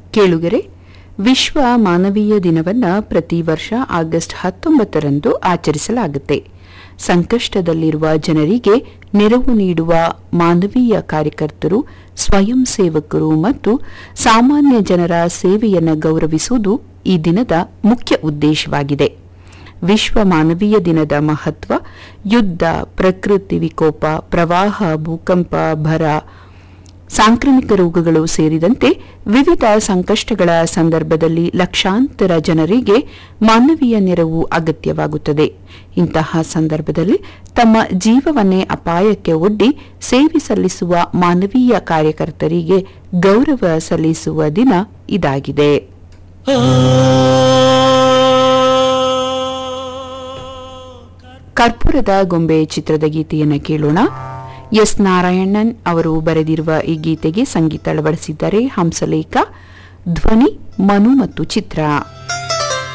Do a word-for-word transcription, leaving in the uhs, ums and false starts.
ಕೇಳುಗರೆ, ವಿಶ್ವ ಮಾನವೀಯ ದಿನವನ್ನು ಪ್ರತಿ ವರ್ಷ ಆಗಸ್ಟ್ ಹತ್ತೊಂಬತ್ತರಂದು ಆಚರಿಸಲಾಗುತ್ತೆ. ಸಂಕಷ್ಟದಲ್ಲಿರುವ ಜನರಿಗೆ ನೆರವು ನೀಡುವ ಮಾನವೀಯ ಕಾರ್ಯಕರ್ತರು, ಸ್ವಯಂ ಸೇವಕರು ಮತ್ತು ಸಾಮಾನ್ಯ ಜನರ ಸೇವೆಯನ್ನು ಗೌರವಿಸುವುದು ಈ ದಿನದ ಮುಖ್ಯ ಉದ್ದೇಶವಾಗಿದೆ. ವಿಶ್ವ ಮಾನವೀಯ ದಿನದ ಮಹತ್ವ ಯುದ್ಧ, ಪ್ರಕೃತಿ ವಿಕೋಪ, ಪ್ರವಾಹ, ಭೂಕಂಪ, ಬರ, ಸಾಂಕ್ರಾಮಿಕ ರೋಗಗಳು ಸೇರಿದಂತೆ ವಿವಿಧ ಸಂಕಷ್ಟಗಳ ಸಂದರ್ಭದಲ್ಲಿ ಲಕ್ಷಾಂತರ ಜನರಿಗೆ ಮಾನವೀಯ ನೆರವು ಅಗತ್ಯವಾಗುತ್ತದೆ. ಇಂತಹ ಸಂದರ್ಭದಲ್ಲಿ ತಮ್ಮ ಜೀವವನ್ನೇ ಅಪಾಯಕ್ಕೆ ಒಡ್ಡಿ ಸೇವೆ ಸಲ್ಲಿಸುವ ಮಾನವೀಯ ಕಾರ್ಯಕರ್ತರಿಗೆ ಗೌರವ ಸಲ್ಲಿಸುವ ದಿನ ಇದಾಗಿದೆ. ಕರ್ಪೂರದ ಗೊಂಬೆ ಚಿತ್ರದ ಗೀತೆಯನ್ನು ಕೇಳೋಣ. ಎಸ್ ನಾರಾಯಣನ್ ಅವರು ಬರೆದಿರುವ ಈ ಗೀತೆಗೆ ಸಂಗೀತ ಅಳವಡಿಸಿದ್ದಾರೆ ಹಂಸಲೇಖ, ಧ್ವನಿ ಮನು ಮತ್ತು ಚಿತ್ರ.